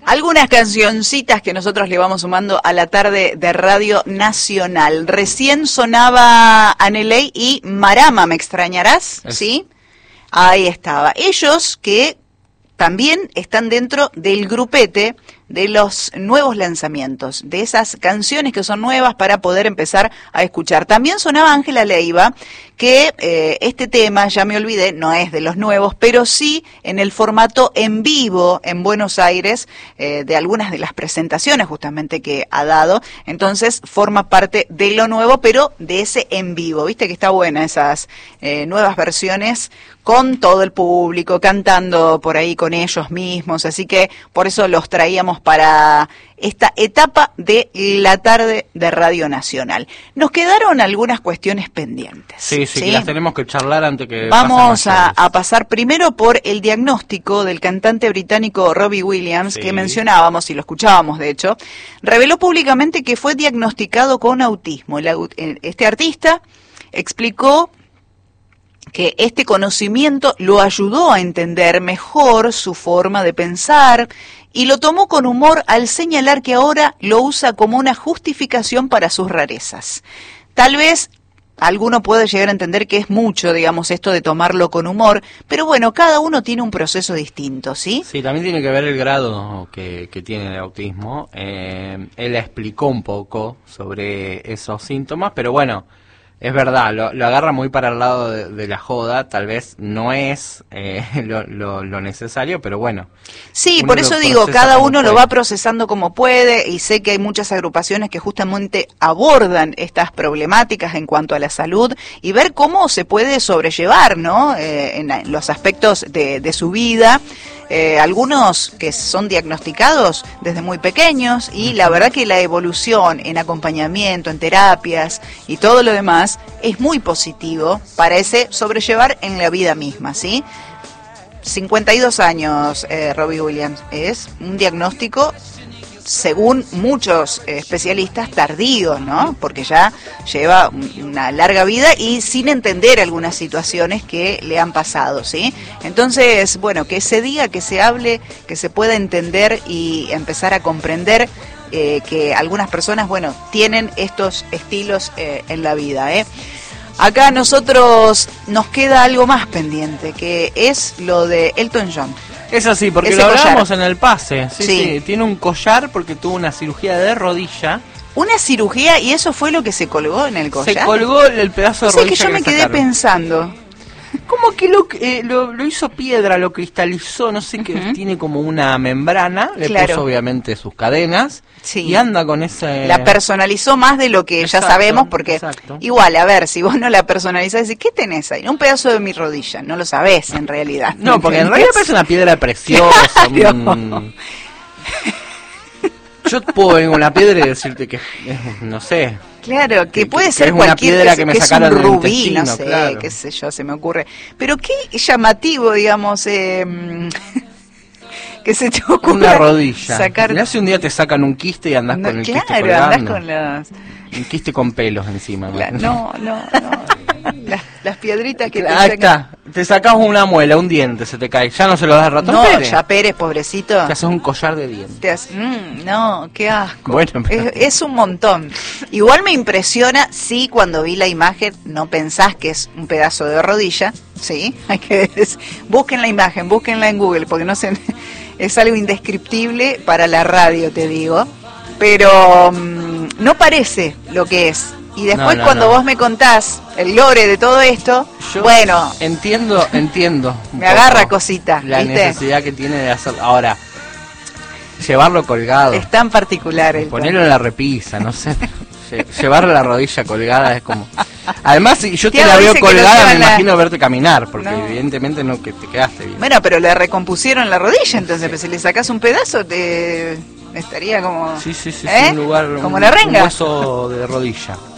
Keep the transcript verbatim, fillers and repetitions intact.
Algunas cancioncitas que nosotros le vamos sumando a la tarde de Radio Nacional. Recién sonaba Aneley y Marama, ¿me extrañarás? Es... ¿Sí? Ahí estaba. Ellos que también están dentro del grupete de los nuevos lanzamientos, de esas canciones que son nuevas para poder empezar a escuchar. También sonaba Ángela Leiva, que eh, este tema, ya me olvidé, no es de los nuevos, pero sí en el formato en vivo en Buenos Aires, eh, de algunas de las presentaciones justamente que ha dado. Entonces forma parte de lo nuevo, pero de ese en vivo. Viste que está buena esas eh, nuevas versiones con todo el público, cantando por ahí con ellos mismos, así que por eso los traíamos para esta etapa de la tarde de Radio Nacional. Nos quedaron algunas cuestiones pendientes. Sí, sí, ¿sí? Que las tenemos que charlar antes que Vamos a, a pasar primero por el diagnóstico del cantante británico Robbie Williams, sí, que mencionábamos y lo escuchábamos de hecho. Reveló públicamente que fue diagnosticado con autismo. Este artista explicó que este conocimiento lo ayudó a entender mejor su forma de pensar y lo tomó con humor al señalar que ahora lo usa como una justificación para sus rarezas. Tal vez alguno puede llegar a entender que es mucho, digamos, esto de tomarlo con humor, pero bueno, cada uno tiene un proceso distinto, ¿sí? Sí, también tiene que ver el grado que, que tiene el autismo. Eh, él explicó un poco sobre esos síntomas, pero bueno, es verdad, lo, lo agarra muy para el lado de, de la joda, tal vez no es eh, lo, lo, lo necesario, pero bueno. Sí, por eso digo, cada uno lo va procesando como puede, y sé que hay muchas agrupaciones que justamente abordan estas problemáticas en cuanto a la salud y ver cómo se puede sobrellevar, ¿no? Eh, en, en los aspectos de, de su vida. Eh, algunos que son diagnosticados desde muy pequeños y la verdad que la evolución en acompañamiento, en terapias y todo lo demás es muy positivo para ese sobrellevar en la vida misma, ¿sí? cincuenta y dos años, eh, Robbie Williams, es un diagnóstico, según muchos especialistas, tardío, ¿no? Porque ya lleva una larga vida y sin entender algunas situaciones que le han pasado, ¿sí? Entonces, bueno, que se diga, que se hable, que se pueda entender y empezar a comprender eh, que algunas personas, bueno, tienen estos estilos eh, en la vida, ¿eh? Acá a nosotros nos queda algo más pendiente, que es lo de Elton John. Es así, porque ese lo hablábamos en el pase. Sí, sí, sí, tiene un collar porque tuvo una cirugía de rodilla. Una cirugía, y eso fue lo que se colgó en el collar. Se colgó el pedazo de o sea, rodilla. que yo que me quedé sacaron. pensando. Como que lo, eh, lo, lo hizo piedra, lo cristalizó, no sé qué, uh-huh. Tiene como una membrana, le claro. puso obviamente sus cadenas, sí. Y anda con ese... La personalizó más de lo que exacto, ya sabemos, porque exacto. Igual, a ver, si vos no la personalizás, decís, ¿qué tenés ahí? Un pedazo de mi rodilla, no lo sabés en realidad. No, porque en realidad parece una piedra preciosa. un... Yo puedo venir con una piedra y decirte que, no sé... Claro, que, que puede que, ser que es cualquier una piedra que, que me que sacaron es un rubí, no sé, claro. qué sé yo, se me ocurre. Pero qué llamativo, digamos, eh, que se te ocurra una rodilla. Sacar... Mirá si un día te sacan un quiste y andás no, con el claro, quiste colgando. Andás con las... Un quiste con pelos encima. La, no, no, no. Las, las piedritas que ahí te sacan. Está. Te sacas una muela, un diente, se te cae. Ya no se lo das al ratón no, Pérez. ya Pérez, pobrecito. Te haces un collar de dientes. Te haces, mmm, no, qué asco. Bueno, pero... es, es un montón. Igual me impresiona, sí, cuando vi la imagen, no pensás que es un pedazo de rodilla, sí. Hay que busquen la imagen, búsquenla en Google, porque no sé, es algo indescriptible para la radio, te digo. Pero mmm, no parece lo que es. Y después no, no, cuando no. vos me contás el lore de todo esto, yo bueno... Entiendo, entiendo. Me agarra cosita, la ¿viste? necesidad que tiene de hacerlo. Ahora, llevarlo colgado. Es tan particular el ponerlo en la repisa, no sé. Llevarle la rodilla colgada es como... Además, si yo te la veo colgada, me la... imagino verte caminar, porque no. evidentemente no que te quedaste bien. Bueno, pero le recompusieron la rodilla, entonces, sí. Pues, si le sacás un pedazo, te... estaría como... Sí, sí, sí, ¿eh? sí un lugar... Como un, la renga. Un hueso de rodilla.